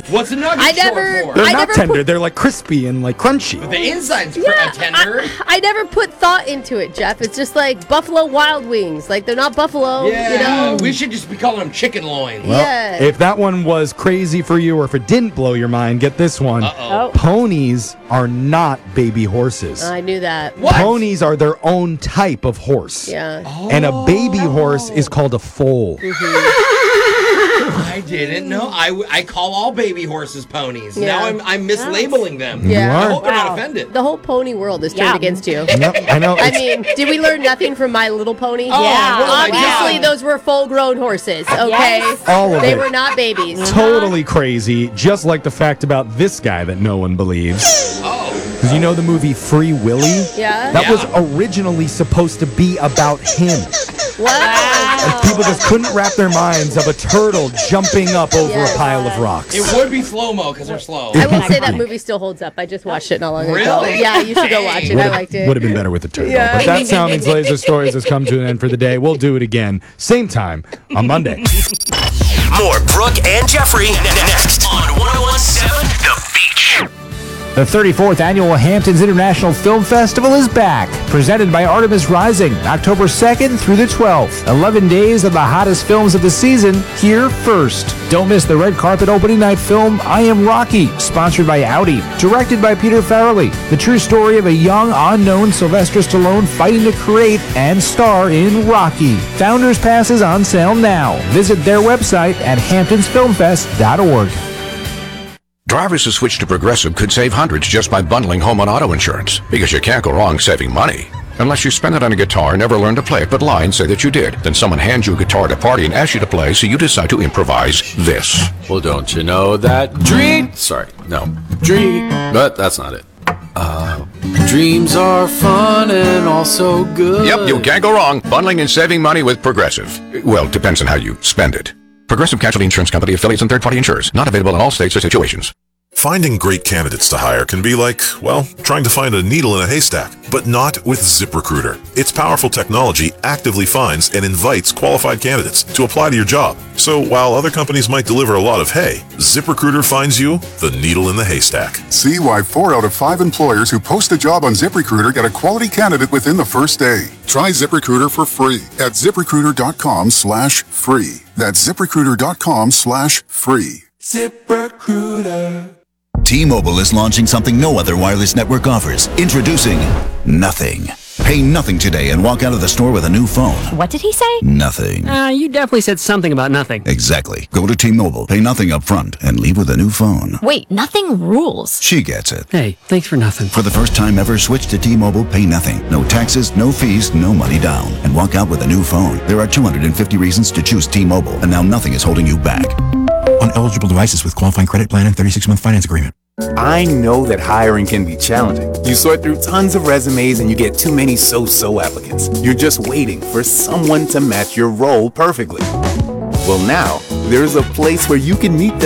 What's a nugget short for? They're not tender. They're like crispy and like crunchy. But the inside's tender. I never put thought into it, Jeff. It's just like Buffalo Wild Wings. Like, they're not buffalo, you know? We should just be calling them chicken loins. Well, if that one was crazy for you or if it didn't blow your mind, get this one. Uh-oh. Ponies are not baby horses. I knew that. What? Ponies are their own type of horse. Yeah. And a baby horse is called a foal. I didn't know. I call all baby horses ponies. Yeah. Now I'm mislabeling them. Yeah. I hope they're not offended. The whole pony world is turned against you. I know. I mean, did we learn nothing from My Little Pony? Oh, Yeah. well, Obviously, those were full-grown horses, okay? Yes. All of They it. were not babies. Totally crazy, just like the fact about this guy that no one believes. Because you know the movie Free Willy? Yeah? That was originally supposed to be about him. Wow. And people just couldn't wrap their minds of a turtle jumping up over a pile of rocks. It would be slow-mo because they're slow. I will say that movie still holds up. I just watched it not long ago. Really? Yeah, you should go watch it. I liked it. Would have been better with the turtle. Yeah. But that Sound Means Laser Stories has come to an end for the day. We'll do it again, same time on Monday. More Brooke and Jeffrey next on 101.7 The Beach. The 34th Annual Hamptons International Film Festival is back. Presented by Artemis Rising, October 2nd through the 12th. 11 days of the hottest films of the season, here first. Don't miss the red carpet opening night film, I Am Rocky, sponsored by Audi. Directed by Peter Farrelly. The true story of a young, unknown Sylvester Stallone fighting to create and star in Rocky. Founders Passes on sale now. Visit their website at hamptonsfilmfest.org. Drivers who switch to Progressive could save hundreds just by bundling home and auto insurance, because you can't go wrong saving money. Unless you spend it on a guitar and never learn to play it, but lie and say that you did. Then someone hands you a guitar at a party and asks you to play, so you decide to improvise this. Well, don't you know that dream, but that's not it. Dreams are fun and also good. Yep, you can't go wrong bundling and saving money with Progressive. Well, depends on how you spend it. Progressive Casualty Insurance Company, affiliates, and third-party insurers. Not available in all states or situations. Finding great candidates to hire can be like, well, trying to find a needle in a haystack, but not with ZipRecruiter. Its powerful technology actively finds and invites qualified candidates to apply to your job. So while other companies might deliver a lot of hay, ZipRecruiter finds you the needle in the haystack. See why 4 out of 5 employers who post a job on ZipRecruiter get a quality candidate within the first day. Try ZipRecruiter for free at ZipRecruiter.com/free. That's ZipRecruiter.com/free. ZipRecruiter. T-Mobile is launching something no other wireless network offers. Introducing Nothing. Pay nothing today and walk out of the store with a new phone. What did he say? Nothing. You definitely said something about nothing. Exactly. Go to T-Mobile, pay nothing up front, and leave with a new phone. Wait, nothing rules. She gets it. Hey, thanks for nothing. For the first time ever, switch to T-Mobile, pay nothing. No taxes, no fees, no money down. And walk out with a new phone. There are 250 reasons to choose T-Mobile, and now nothing is holding you back. On eligible devices with qualifying credit plan and 36-month finance agreement. I know that hiring can be challenging. You sort through tons of resumes and you get too many so-so applicants. You're just waiting for someone to match your role perfectly. Well, now, there's a place where you can meet them